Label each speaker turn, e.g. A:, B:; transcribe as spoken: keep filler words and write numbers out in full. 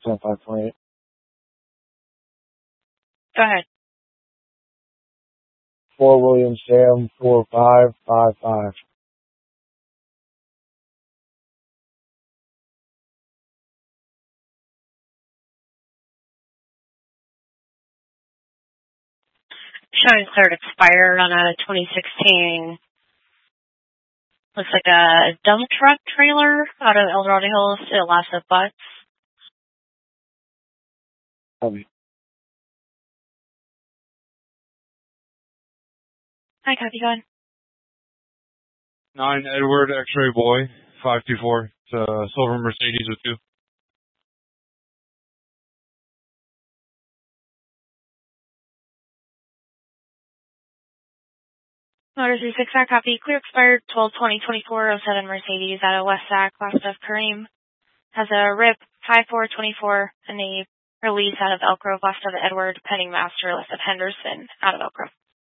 A: ten five twenty-eight.
B: Go ahead.
A: four William Sam four five five five.
B: Showing cleared expired on a twenty sixteen. Looks like a dump truck trailer out of El Dorado Hills. It lasts at Butts.
A: Copy.
B: Hi, copy, go ahead.
C: nine Edward X-Ray Boy, five two four. It's a silver Mercedes with two.
B: Motor three six R copy. Clear expired twelve twenty twenty-four oh seven Mercedes out of West Sac, last of Kareem. Has a R I P five four twenty-four and a release out of Elk Grove, last of Edward, pending master list of Henderson out of Elk Grove.